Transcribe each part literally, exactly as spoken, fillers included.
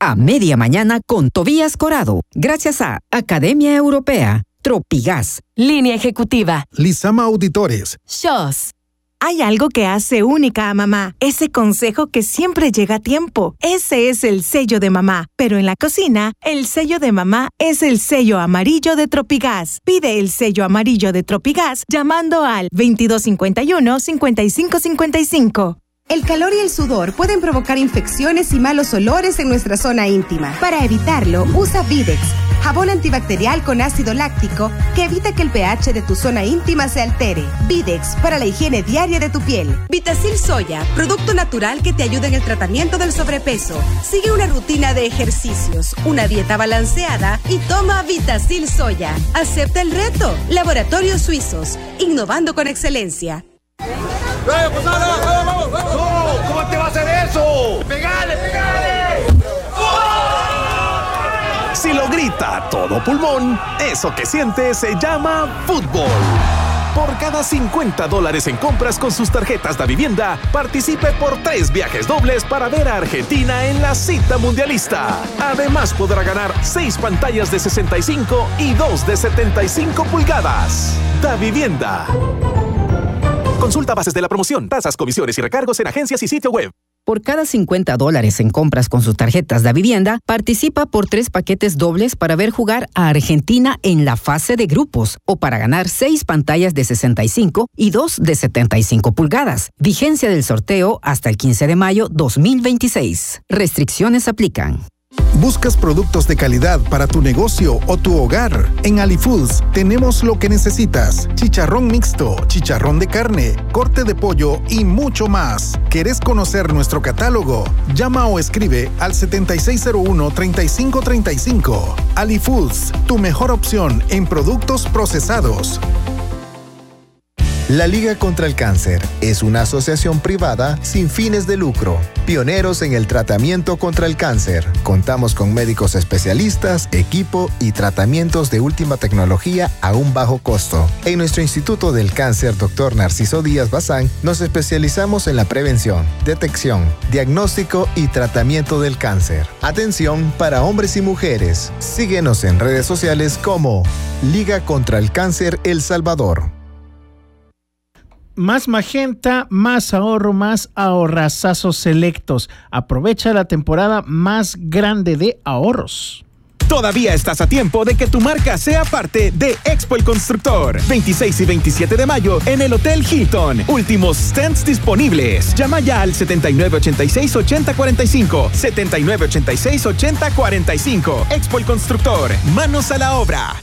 A media mañana con Tobías Corado. Gracias a Academia Europea, Tropigas, Línea Ejecutiva, Lizama Auditores, Shows. Hay algo que hace única a mamá. Ese consejo que siempre llega a tiempo. Ese es el sello de mamá. Pero en la cocina, el sello de mamá es el sello amarillo de Tropigas. Pide el sello amarillo de Tropigas llamando al veintidós cincuenta y uno, cincuenta y cinco cincuenta y cinco. El calor y el sudor pueden provocar infecciones y malos olores en nuestra zona íntima. Para evitarlo, usa Videx, jabón antibacterial con ácido láctico que evita que el pH de tu zona íntima se altere. Videx, para la higiene diaria de tu piel. Vitacil Soya, producto natural que te ayuda en el tratamiento del sobrepeso. Sigue una rutina de ejercicios, una dieta balanceada y toma Vitacil Soya. Acepta el reto. Laboratorios Suizos, innovando con excelencia. ¡Vamos, vamos, vamos, vamos! ¡No! ¿Cómo te va a hacer eso? ¡Pegale, pegale! ¡Oh! Si lo grita a todo pulmón, eso que siente se llama fútbol. Por cada cincuenta dólares en compras con sus tarjetas de vivienda, participe por tres viajes dobles para ver a Argentina en la cita mundialista. Además podrá ganar seis pantallas de sesenta y cinco y dos de setenta y cinco pulgadas. Da Vivienda. Consulta bases de la promoción, tasas, comisiones y recargos en agencias y sitio web. Por cada cincuenta dólares en compras con sus tarjetas de vivienda, participa por tres paquetes dobles para ver jugar a Argentina en la fase de grupos o para ganar seis pantallas de sesenta y cinco y dos de setenta y cinco pulgadas. Vigencia del sorteo hasta el quince de mayo dos mil veintiséis. Restricciones aplican. ¿Buscas productos de calidad para tu negocio o tu hogar? En AliFoods tenemos lo que necesitas. Chicharrón mixto, chicharrón de carne, corte de pollo y mucho más. ¿Querés conocer nuestro catálogo? Llama o escribe al setenta y seis cero uno, treinta y cinco treinta y cinco. AliFoods, tu mejor opción en productos procesados. La Liga contra el Cáncer es una asociación privada sin fines de lucro, pioneros en el tratamiento contra el cáncer. Contamos con médicos especialistas, equipo y tratamientos de última tecnología a un bajo costo. En nuestro Instituto del Cáncer, doctor Narciso Díaz Bazán, nos especializamos en la prevención, detección, diagnóstico y tratamiento del cáncer. Atención para hombres y mujeres. Síguenos en redes sociales como Liga contra el Cáncer El Salvador. Más Magenta, más ahorro, más ahorrazazos selectos. Aprovecha la temporada más grande de ahorros. Todavía estás a tiempo de que tu marca sea parte de Expo El Constructor. veintiséis y veintisiete de mayo en el Hotel Hilton. Últimos stands disponibles. Llama ya al setenta y nueve ochenta y seis ochenta cuarenta y cinco. setenta y nueve ochenta y seis ochenta cuarenta y cinco. Expo El Constructor. Manos a la obra.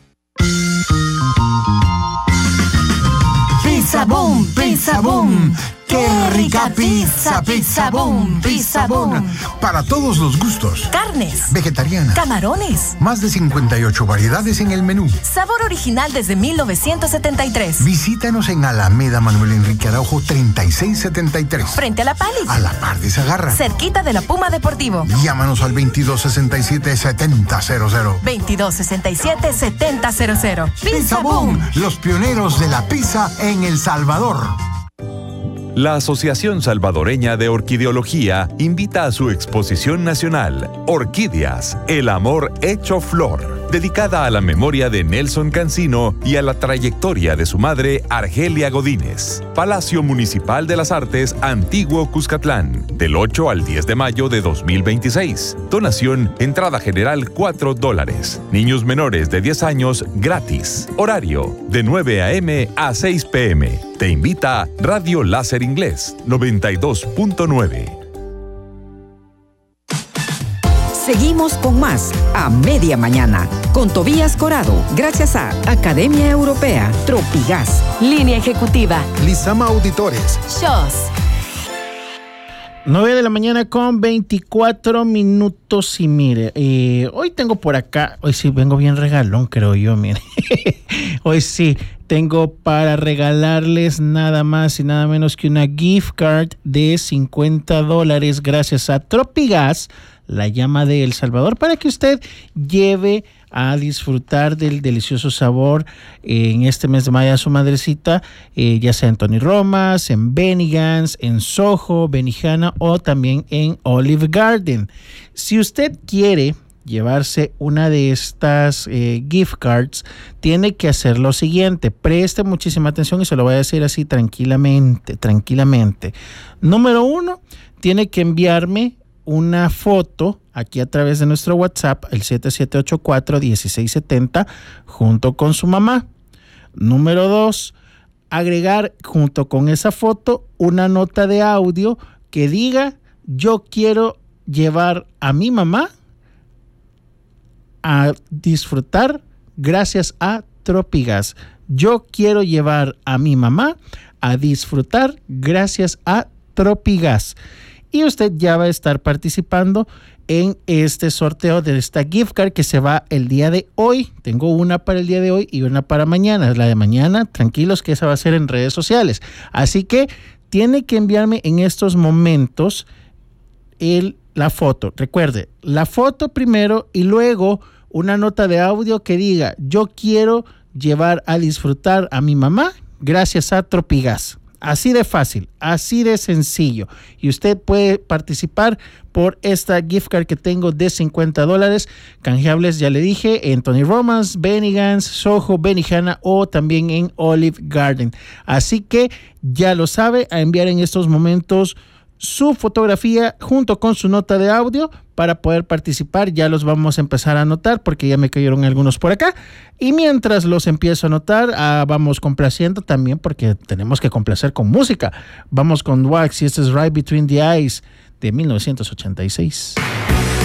Pizza Boom, Pizza Boom. ¡Qué rica pizza! Pizza Boom, Pizza Boom. Para todos los gustos. Carnes. Vegetarianas. Camarones. Más de cincuenta y ocho variedades en el menú. Sabor original desde mil novecientos setenta y tres. Visítanos en Alameda Manuel Enrique Araujo treinta y seis setenta y tres. Frente a la Pali. A la par de Sagarra. Cerquita de la Puma Deportivo. Llámanos al veintidós sesenta y siete setenta cero cero. veintidós sesenta y siete setenta cero cero. Pizza Boom, los pioneros de la pizza en El Salvador. La Asociación Salvadoreña de Orquideología invita a su exposición nacional Orquídeas, el amor hecho flor, dedicada a la memoria de Nelson Cancino y a la trayectoria de su madre Argelia Godínez. Palacio Municipal de las Artes, Antiguo Cuscatlán, del ocho al diez de mayo de dos mil veintiséis. Donación, entrada general cuatro dólares. Niños menores de diez años gratis. Horario, de nueve a eme a seis pe eme. Te invita Radio Láser Inglés noventa y dos punto nueve. Seguimos con más a media mañana con Tobías Corado, gracias a Academia Europea, Tropigas, Línea Ejecutiva, Lizama Auditores, Shows. nueve de la mañana con veinticuatro minutos y mire, eh, hoy tengo por acá, hoy sí vengo bien regalón, creo yo, mire. Hoy sí tengo para regalarles nada más y nada menos que una gift card de cincuenta dólares gracias a Tropigas, la llama de El Salvador, para que usted lleve a disfrutar del delicioso sabor eh, en este mes de mayo a su madrecita, eh, ya sea en Tony Romas, en Bennigan's, en Soho, Benihana o también en Olive Garden. Si usted quiere llevarse una de estas eh, gift cards, tiene que hacer lo siguiente. Preste muchísima atención y se lo voy a decir así tranquilamente, tranquilamente. Número uno, tiene que enviarme una foto aquí a través de nuestro WhatsApp, el siete siete ocho cuatro, uno seis siete cero, junto con su mamá. Número dos, agregar junto con esa foto una nota de audio que diga: yo quiero llevar a mi mamá a disfrutar gracias a Tropigas. Yo quiero llevar a mi mamá a disfrutar gracias a Tropigas. Y usted ya va a estar participando en este sorteo de esta gift card que se va el día de hoy. Tengo una para el día de hoy y una para mañana. La de mañana, tranquilos que esa va a ser en redes sociales. Así que tiene que enviarme en estos momentos el, la foto. Recuerde, la foto primero y luego una nota de audio que diga: yo quiero llevar a disfrutar a mi mamá gracias a Tropigas. Así de fácil, así de sencillo. Y usted puede participar por esta gift card que tengo de cincuenta dólares, canjeables, ya le dije, en Tony Romas, Bennigan's, Soho, Benihana o también en Olive Garden. Así que ya lo sabe, a enviar en estos momentos su fotografía junto con su nota de audio para poder participar. Ya los vamos a empezar a anotar porque ya me cayeron algunos por acá, y mientras los empiezo a anotar, ah, vamos complaciendo también porque tenemos que complacer con música. Vamos con Wax y este es Right Between the Eyes de mil novecientos ochenta y seis.